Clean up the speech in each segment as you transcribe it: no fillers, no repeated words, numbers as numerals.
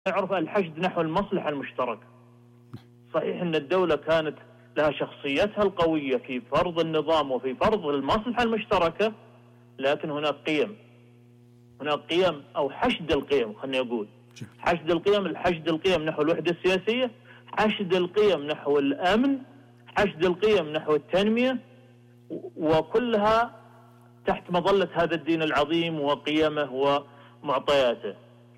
نعرف الحشد نحو المصلحة المشتركة. صحيح أن الدولة كانت لها شخصيتها القوية في فرض النظام وفي فرض المصلحة المشتركة، لكن هناك قيم أو حشد القيم، خليني أقول حشد القيم نحو الوحدة السياسية، حشد القيم نحو الأمن، حشد القيم نحو التنمية، وكلها تحت مظلة هذا الدين العظيم وقيمه ومعطياته.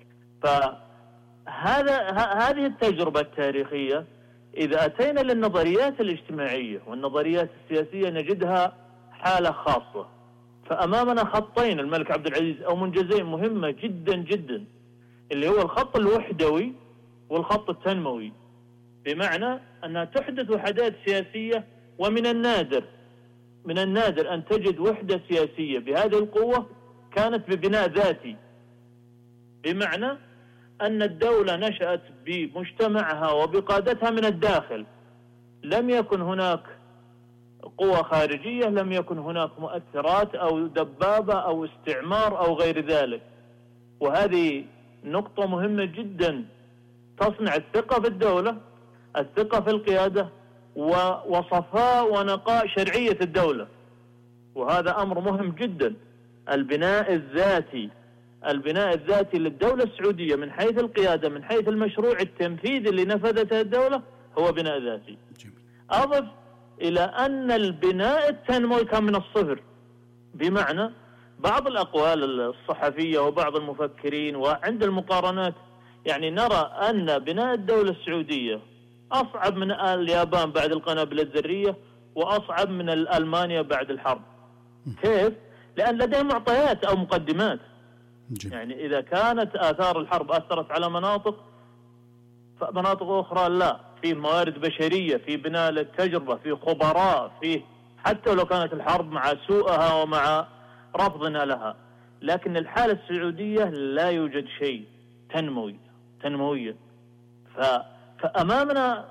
هذه التجربة التاريخية إذا أتينا للنظريات الاجتماعية والنظريات السياسية نجدها حالة خاصة. فأمامنا خطين الملك عبد العزيز أو منجزين مهمة جدا جدا، اللي هو الخط الوحدوي والخط التنموي، بمعنى أنها تحدث وحدات سياسية، ومن النادر أن تجد وحدة سياسية بهذه القوة كانت ببناء ذاتي، بمعنى أن الدولة نشأت بمجتمعها وبقادتها من الداخل، لم يكن هناك قوة خارجية، لم يكن هناك مؤثرات أو دبابة أو استعمار أو غير ذلك. وهذه نقطة مهمة جدا تصنع الثقة في الدولة، الثقة في القيادة، وصفاء ونقاء شرعية الدولة. وهذا أمر مهم جدا. البناء الذاتي للدولة السعودية من حيث القيادة، من حيث المشروع التنفيذي اللي نفذته الدولة، هو بناء ذاتي. أضف إلى أن البناء التنموي كان من الصفر، بمعنى بعض الأقوال الصحفية وبعض المفكرين وعند المقارنات يعني نرى أن بناء الدولة السعودية أصعب من اليابان بعد القنابل الذرية، وأصعب من ألمانيا بعد الحرب. كيف؟ لأن لديهم معطيات أو مقدمات. يعني إذا كانت آثار الحرب أثرت على مناطق أخرى لا، في موارد بشرية، في بناء للتجربة، في خبراء، في حتى لو كانت الحرب مع سوءها ومع رفضنا لها. لكن الحالة السعودية لا يوجد شيء تنمويا. فأمامنا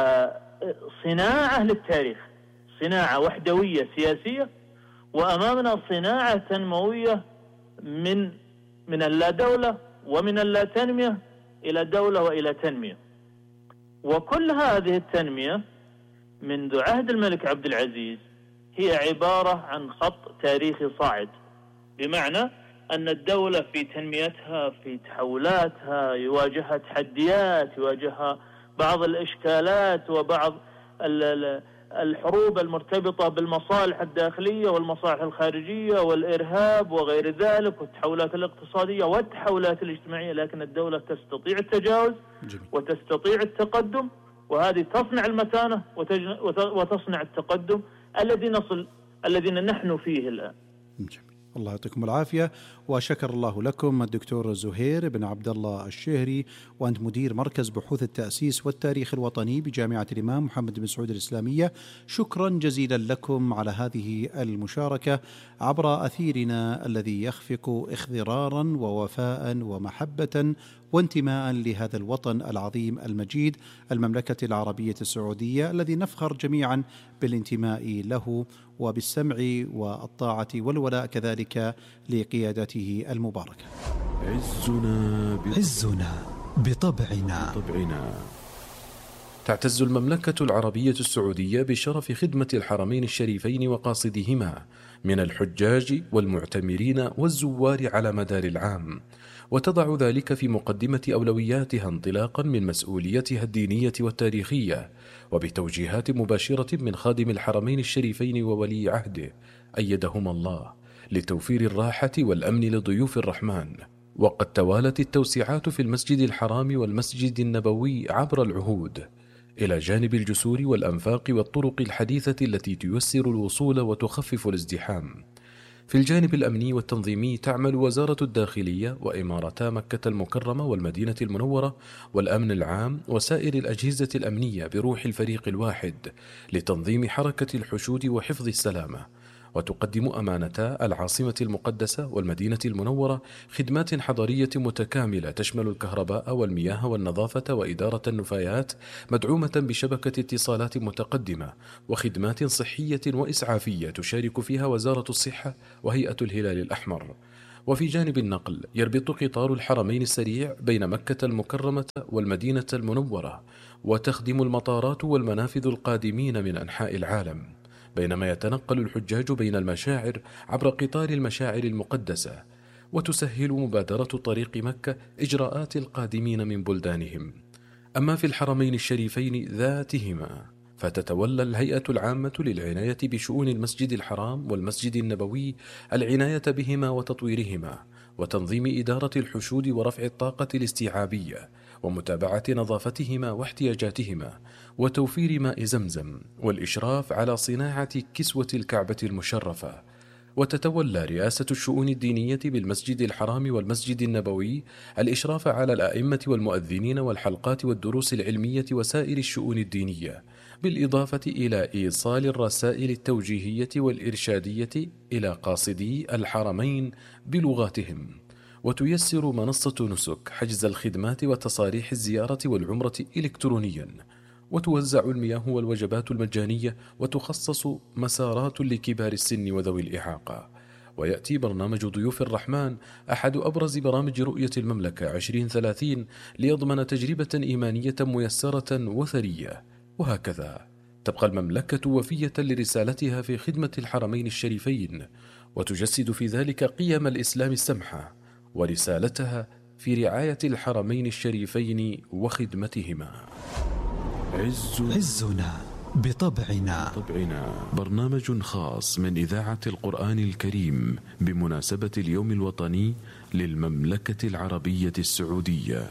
صناعة للتاريخ، صناعة وحدوية سياسية، وأمامنا صناعة تنموية من اللا دولة ومن اللا تنمية إلى دولة وإلى تنمية. وكل هذه التنمية منذ عهد الملك عبد العزيز هي عبارة عن خط تاريخي صاعد، بمعنى أن الدولة في تنميتها، في تحولاتها، يواجهها تحديات، يواجهها بعض الإشكالات وبعض الحروب المرتبطة بالمصالح الداخلية والمصالح الخارجية والإرهاب وغير ذلك، والتحولات الاقتصادية والتحولات الاجتماعية. لكن الدولة تستطيع التجاوز وتستطيع التقدم، وهذه تصنع المتانة وتصنع التقدم الذين نحن فيه الآن. الله يعطيكم العافية، وشكر الله لكم الدكتور زهير بن عبد الله الشهري، وأنت مدير مركز بحوث التأسيس والتاريخ الوطني بجامعة الإمام محمد بن سعود الإسلامية. شكرا جزيلا لكم على هذه المشاركة عبر أثيرنا الذي يخفق اخضرارا ووفاء ومحبة وانتماء لهذا الوطن العظيم المجيد، المملكة العربية السعودية، الذي نفخر جميعا بالانتماء له وبالسمع والطاعة والولاء كذلك لقيادته المباركة. عزنا بطبعنا. تعتز المملكة العربية السعودية بشرف خدمة الحرمين الشريفين وقاصدهما من الحجاج والمعتمرين والزوار على مدار العام، وتضع ذلك في مقدمة أولوياتها انطلاقا من مسؤوليتها الدينية والتاريخية، وبتوجيهات مباشرة من خادم الحرمين الشريفين وولي عهده أيدهما الله لتوفير الراحة والأمن لضيوف الرحمن. وقد توالت التوسعات في المسجد الحرام والمسجد النبوي عبر العهود، إلى جانب الجسور والأنفاق والطرق الحديثة التي تيسر الوصول وتخفف الازدحام. في الجانب الأمني والتنظيمي تعمل وزارة الداخلية وإمارتا مكة المكرمة والمدينة المنورة والأمن العام وسائر الأجهزة الأمنية بروح الفريق الواحد لتنظيم حركة الحشود وحفظ السلامة. وتقدم أمانتا العاصمة المقدسة والمدينة المنورة خدمات حضرية متكاملة تشمل الكهرباء والمياه والنظافة وإدارة النفايات، مدعومة بشبكة اتصالات متقدمة وخدمات صحية وإسعافية تشارك فيها وزارة الصحة وهيئة الهلال الأحمر. وفي جانب النقل يربط قطار الحرمين السريع بين مكة المكرمة والمدينة المنورة، وتخدم المطارات والمنافذ القادمين من أنحاء العالم، بينما يتنقل الحجاج بين المشاعر عبر قطار المشاعر المقدسة، وتسهل مبادرة طريق مكة إجراءات القادمين من بلدانهم. أما في الحرمين الشريفين ذاتهما فتتولى الهيئة العامة للعناية بشؤون المسجد الحرام والمسجد النبوي العناية بهما وتطويرهما، وتنظيم إدارة الحشود ورفع الطاقة الاستيعابية، ومتابعة نظافتهما واحتياجاتهما، وتوفير ماء زمزم، والإشراف على صناعة كسوة الكعبة المشرفة. وتتولى رئاسة الشؤون الدينية بالمسجد الحرام والمسجد النبوي الإشراف على الأئمة والمؤذنين والحلقات والدروس العلمية وسائر الشؤون الدينية، بالإضافة إلى إيصال الرسائل التوجيهية والإرشادية إلى قاصدي الحرمين بلغاتهم. وتيسر منصة نسك حجز الخدمات وتصاريح الزيارة والعمرة إلكترونيا، وتوزع المياه والوجبات المجانية، وتخصص مسارات لكبار السن وذوي الإعاقة. ويأتي برنامج ضيوف الرحمن أحد أبرز برامج رؤية المملكة 2030 ليضمن تجربة إيمانية ميسرة وثرية. وهكذا تبقى المملكة وفية لرسالتها في خدمة الحرمين الشريفين، وتجسد في ذلك قيم الإسلام السمحة ورسالتها في رعاية الحرمين الشريفين وخدمتهما. عزنا بطبعنا. برنامج خاص من إذاعة القرآن الكريم بمناسبة اليوم الوطني للمملكة العربية السعودية.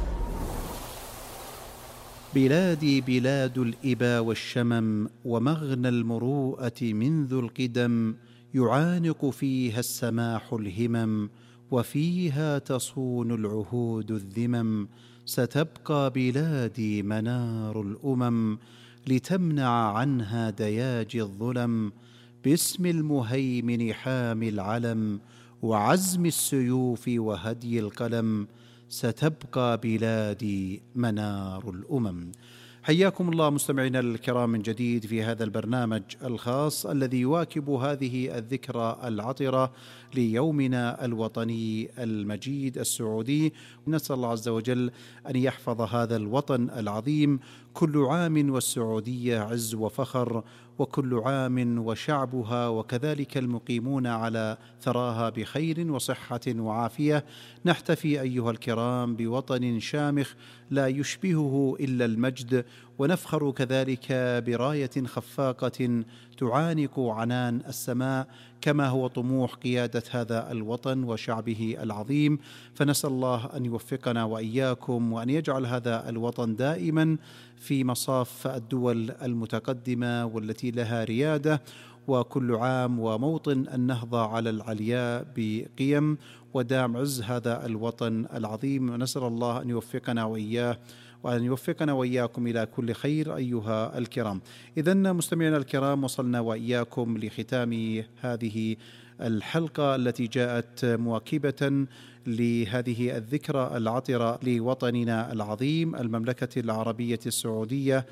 بلادي بلاد الإبا والشمم، ومغنى المروءة منذ القدم، يعانق فيها السماح الهمم، وفيها تصون العهود الذمم. ستبقى بلادي منار الأمم، لتمنع عنها دياجي الظلم، باسم المهيمن حامي العلم، وعزم السيوف وهدي القلم. ستبقى بلادي منار الأمم. حياكم الله مستمعينا الكرام من جديد في هذا البرنامج الخاص الذي يواكب هذه الذكرى العطرة ليومنا الوطني المجيد السعودي. نسأل الله عز وجل أن يحفظ هذا الوطن العظيم كل عام والسعودية عز وفخر، وكل عام وشعبها وكذلك المقيمون على ثراها بخير وصحة وعافية. نحتفي أيها الكرام بوطن شامخ لا يشبهه إلا المجد، ونفخر كذلك براية خفاقة تعانق عنان السماء كما هو طموح قيادة هذا الوطن وشعبه العظيم. فنسأل الله أن يوفقنا وإياكم، وأن يجعل هذا الوطن دائما في مصاف الدول المتقدمة والتي لها ريادة، وكل عام وموطن النهضة على العلياء بقيم ودعم عز هذا الوطن العظيم. ونسأل الله أن يوفقنا وإياه، وأن يوفقنا وإياكم إلى كل خير أيها الكرام. إذن مستمعينا الكرام، وصلنا وإياكم لختام هذه الحلقة التي جاءت مواكبة لهذه الذكرى العطرة لوطننا العظيم المملكة العربية السعودية.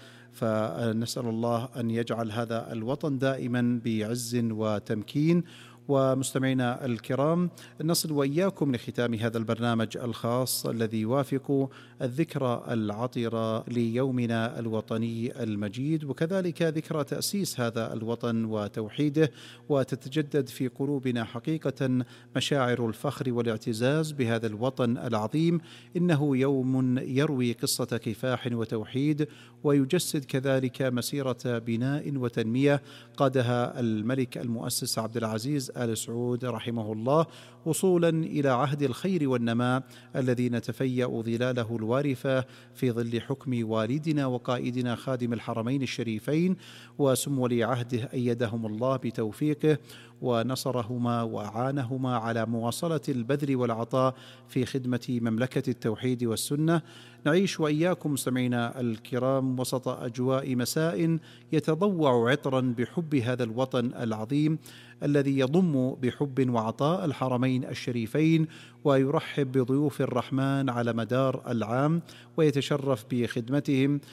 فنسأل الله أن يجعل هذا الوطن دائما بعز وتمكين. ومستمعينا الكرام، نصل وإياكم لختام هذا البرنامج الخاص الذي يوافق الذكرى العطرة ليومنا الوطني المجيد، وكذلك ذكرى تأسيس هذا الوطن وتوحيده، وتتجدد في قلوبنا حقيقة مشاعر الفخر والاعتزاز بهذا الوطن العظيم. إنه يوم يروي قصة كفاح وتوحيد، ويجسد كذلك مسيرة بناء وتنمية قادها الملك المؤسس عبد العزيز آل سعود رحمه الله، وصولا إلى عهد الخير والنماء الذي نتفيأ ظلاله الوارفة في ظل حكم والدنا وقائدنا خادم الحرمين الشريفين وسمو ولي عهده أيدهم الله بتوفيقه ونصرهما وأعانهما على مواصلة البذل والعطاء في خدمة مملكة التوحيد والسنة. نعيش وإياكم مستمعينا الكرام وسط أجواء مساء يتضوع عطرا بحب هذا الوطن العظيم الذي يضم بحب وعطاء الحرمين الشريفين، ويرحب بضيوف الرحمن على مدار العام ويتشرف بخدمتهم.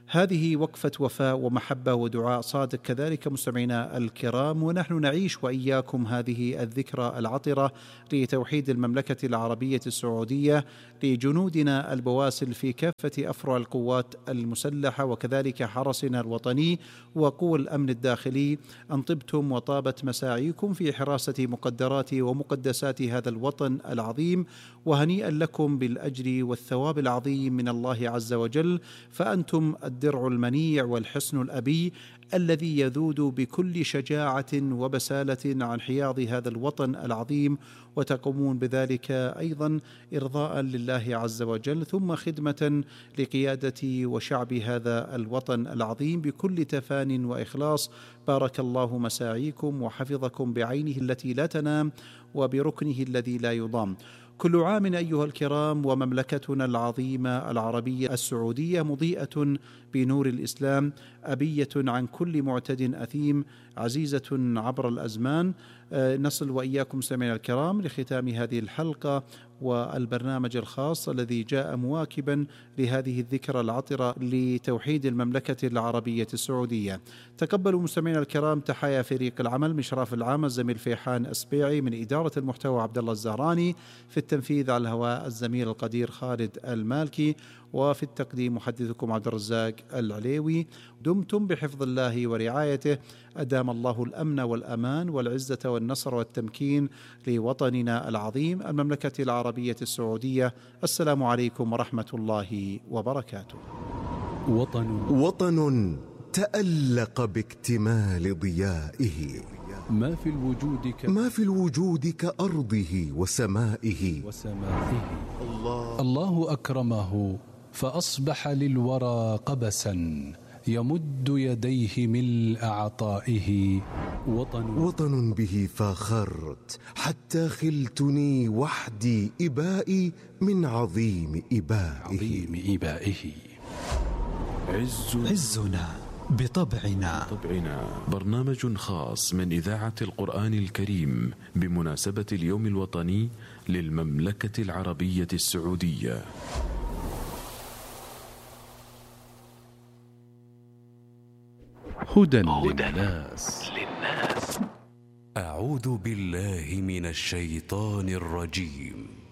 هذه وقفة وفاء ومحبة ودعاء صادق كذلك مستمعينا الكرام، ونحن نعيش وإياكم هذه الذكرى العطرة لتوحيد المملكة العربية السعودية، لجنودنا البواسل في كافة أفرع القوات المسلحة وكذلك حرسنا الوطني وقوى الأمن الداخلي. أن طبتم وطابت مساعيكم في حراسة مقدرات ومقدسات هذا الوطن العظيم، وهنيئا لكم بالأجر والثواب العظيم من الله عز وجل، فأنتم الدرع المنيع والحصن الأبي الذي يذود بكل شجاعة وبسالة عن حياض هذا الوطن العظيم، وتقومون بذلك أيضا إرضاء لله عز وجل، ثم خدمة لقيادة وشعب هذا الوطن العظيم بكل تفان وإخلاص. بارك الله مساعيكم وحفظكم بعينه التي لا تنام وبركنه الذي لا يضام. كل عام أيها الكرام ومملكتنا العظيمة العربية السعودية مضيئة بنور الإسلام، أبية عن كل معتد أثيم، عزيزة عبر الأزمان. نصل وإياكم سمعنا الكرام لختام هذه الحلقة والبرنامج الخاص الذي جاء مواكبا لهذه الذكرى العطرة لتوحيد المملكة العربية السعودية. تقبلوا مستمعينا الكرام تحايا فريق العمل، مشراف العام الزميل فيحان أسبيعي، من إدارة المحتوى عبد الله الزهراني، في التنفيذ على الهواء الزميل القدير خالد المالكي، وفي التقديم محدثكم عبد الرزاق العليوي. دمتم بحفظ الله ورعايته، أدام الله الأمن والأمان والعزة والنصر والتمكين لوطننا العظيم المملكة العربية السعودية. السلام عليكم ورحمة الله وبركاته. وطن تألق باكتمال ضيائه، ما في الوجود كأرضه وسمائه. الله أكرمه فأصبح للورى قبسا يمد يديه ملء عطائه. وطن به فاخرت حتى خلتني وحدي إبائي من عظيم إبائه. عزنا بطبعنا. برنامج خاص من إذاعة القرآن الكريم بمناسبة اليوم الوطني للمملكة العربية السعودية. هدى للناس. أعوذ بالله من الشيطان الرجيم.